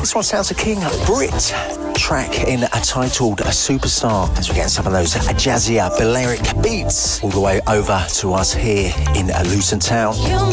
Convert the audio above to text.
Next one sounds a King Brit track in titled A Superstar, as we get some of those jazzier Balearic beats all the way over to us here in Luton Town.